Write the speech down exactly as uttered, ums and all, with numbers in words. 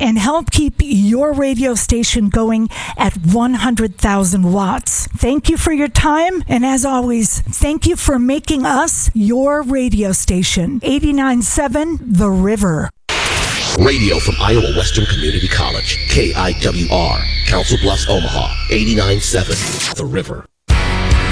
and help keep your radio station going at one hundred thousand watts. Thank you for your time, and as always, thank you for making us your radio station. eighty-nine point seven The River. Radio from Iowa Western Community College, K I W R, Council Bluffs, Omaha, eighty-nine point seven The River.